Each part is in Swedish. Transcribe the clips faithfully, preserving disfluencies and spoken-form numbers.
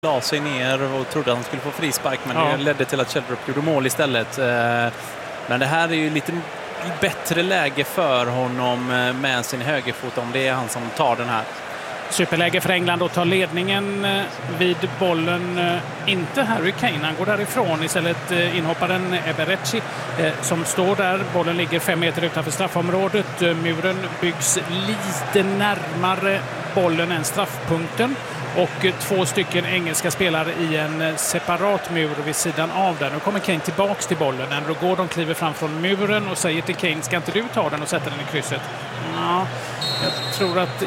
la sig ner och trodde att han skulle få frispark, men ja. det ledde till att Sheldrup gjorde mål istället. Men det här är ju lite bättre läge för honom med sin högerfot om det är han som tar den här. Superläge för England och tar ledningen vid bollen. Inte Harry Kane, han går därifrån. Istället inhopparen Eberechi som står där. Bollen ligger fem meter utanför straffområdet. Muren byggs lite närmare bollen än straffpunkten. Och två stycken engelska spelare i en separat mur vid sidan av den. Nu kommer Kane tillbaks till bollen. Andrew Gordon kliver fram från muren och säger till Kane, ska inte du ta den och sätta den i krysset? Ja, jag tror att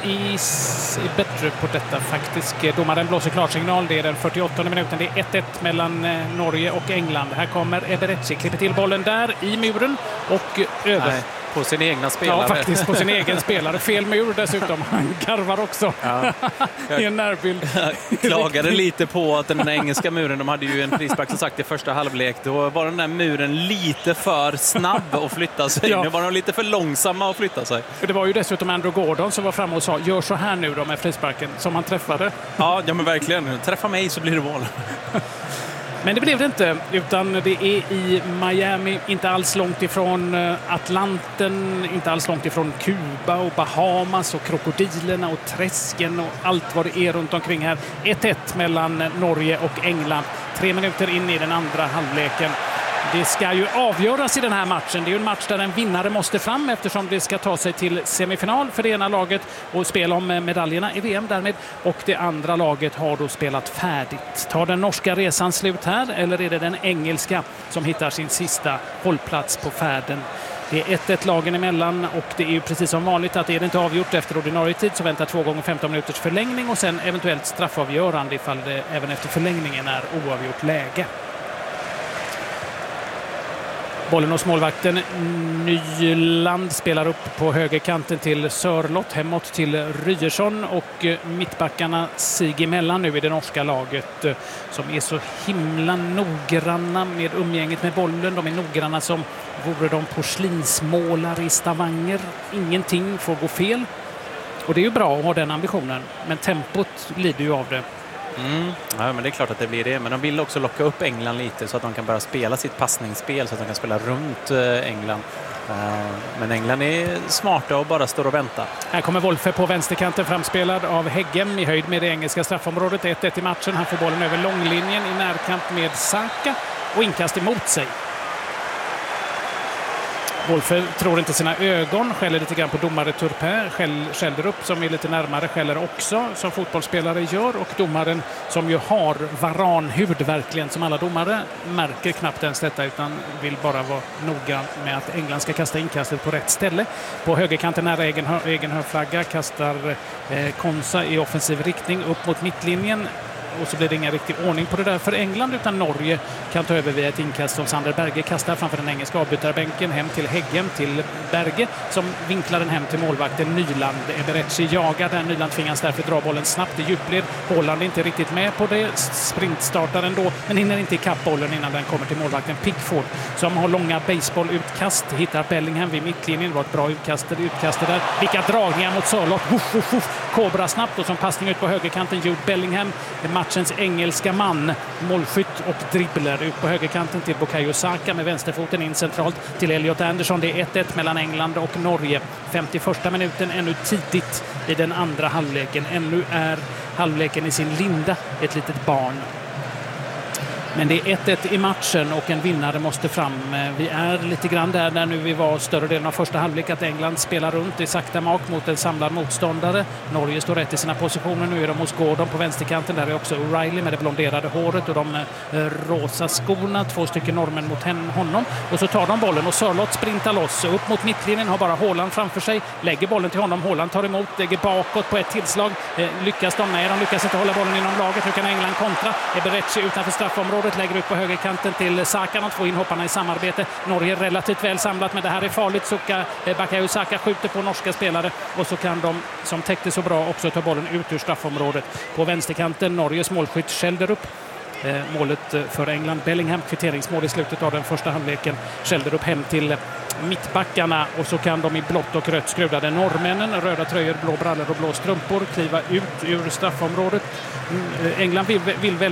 Is är bättre på detta faktiskt. Domaren blåser klarsignal. Det är den fyrtioåttonde minuten. Det är ett ett mellan Norge och England. Här kommer Eberechi, klipper till bollen där i muren och över. Nej. På sin egna spelare. Ja, faktiskt på sin egen spelare. Fel mur dessutom. Han garvar också. Ja. I en närbild. Jag klagade lite på att den engelska muren, de hade ju en frispark som sagt i första halvlek. Då var den där muren lite för snabb att flytta sig. Ja. Nu var de lite för långsamma att flytta sig. Det var ju dessutom Andrew Gordon som var framme och sa, gör så här nu då med frisparken som han träffade. Ja, ja men verkligen. Träffa mig så blir det mål. Men det blev det inte, utan det är i Miami, inte alls långt ifrån Atlanten, inte alls långt ifrån Kuba och Bahamas och krokodilerna och träsken och allt vad det är runt omkring här. ett ett mellan Norge och England. Tre minuter in i den andra halvleken. Det ska ju avgöras i den här matchen. Det är ju en match där en vinnare måste fram eftersom det ska ta sig till semifinal för det ena laget och spela om medaljerna i V M därmed. Och det andra laget har då spelat färdigt. Tar den norska resan slut här eller är det den engelska som hittar sin sista hållplats på färden? Det är ett ett lagen emellan och det är ju precis som vanligt att är det inte avgjort efter ordinarie tid så väntar två gånger femton minuters förlängning och sen eventuellt straffavgörande ifall det även efter förlängningen är oavgjort läge. Bollen hos målvakten Nyland spelar upp på högerkanten till Sörlott, hemåt till Ryerson och mittbackarna sig emellan nu i det norska laget som är så himla noggranna med umgänget med bollen. De är noggranna som vore de porslinsmålare i Stavanger. Ingenting får gå fel och det är ju bra att ha den ambitionen, men tempot lider ju av det. Mm. Ja, men det är klart att det blir det. Men de vill också locka upp England lite så att de kan börja spela sitt passningsspel så att de kan spela runt England. Men England är smarta och bara står och väntar. Här kommer Wolfe på vänsterkanten framspelad av Heggem i höjd med det engelska straffområdet. ett ett i matchen. Han får bollen över långlinjen i närkamp med Saka och inkast emot sig. Wolfe tror inte sina ögon, skäller lite grann på domare Turpin, skäll, skäller upp som är lite närmare, skäller också som fotbollsspelare gör och domaren som ju har varanhuvud verkligen som alla domare märker knappt ens detta utan vill bara vara noga med att England ska kasta inkastet på rätt ställe. På högerkanten nära egen, egen hörflagga kastar eh, Konsa i offensiv riktning upp mot mittlinjen. Och så blir det ingen riktig ordning på det där för England utan Norge kan ta över via ett inkast som Sander Berge kastar framför den engelska avbytarbänken hem till Heggem till Berge som vinklar den hem till målvakten Nyland. Eberechi jagar där, Nyland tvingas därför dra bollen snabbt i djupled. Håland är inte riktigt med på det, sprintstartar ändå men hinner inte ikapp bollen innan den kommer till målvakten Pickford som har långa basebollutkast, hittar Bellingham vid mittlinjen, det var ett bra utkast, utkast där. Vilka dragningar mot Sörlott, huff, huff, huff. Kobra snabbt och som passning ut på högerkanten Jude Bellingham, matchens engelska man, målskytt och dribbler ut på högerkanten till Bukayo Saka med vänsterfoten in centralt till Elliot Anderson. Det är ett ett mellan England och Norge. femtioförsta minuten, ännu tidigt i den andra halvleken. Ännu är halvleken i sin linda ett litet barn. Men det är ett ett i matchen och en vinnare måste fram. Vi är lite grann där där nu vi var större delen av första halvlek att England spelar runt i sakta mak mot en samlad motståndare. Norge står rätt i sina positioner. Nu är de hos Gordon på vänsterkanten. Där är också O'Reilly med det blonderade håret och de rosa skorna. Två stycken norrmän mot honom. Och så tar de bollen och Sörlott sprintar loss. Upp mot mittlinjen har bara Håland framför sig. Lägger bollen till honom. Håland tar emot. Lägger bakåt på ett tillslag. Lyckas de? Nej, de lyckas inte hålla bollen inom laget. Nu kan England kontra. Eberechi utanför straffområdet. Lägger ut på högerkanten till Saka. De två inhopparna i samarbete. Norge är relativt väl samlat men det här är farligt. Suka, Bukayo Saka skjuter på norska spelare och så kan de som täckte så bra också ta bollen ut ur straffområdet. På vänsterkanten Norges målskytt Sheldrup. Eh, målet för England. Bellingham kvitteringsmål i slutet av den första halvleken. Sheldrup hem till mittbackarna och så kan de i blått och rött skruvade norrmännen, röda tröjor, blå brallor och blå strumpor kliva ut ur straffområdet. England vill, vill väl